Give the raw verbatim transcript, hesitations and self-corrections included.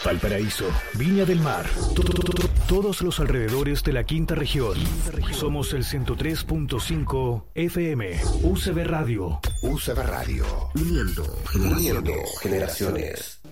Valparaíso, Viña del Mar, to- to- to- to- todos los alrededores de la quinta región. Somos el ciento tres punto cinco F M, U C B Radio. U C B Radio. Uniendo, uniendo generaciones.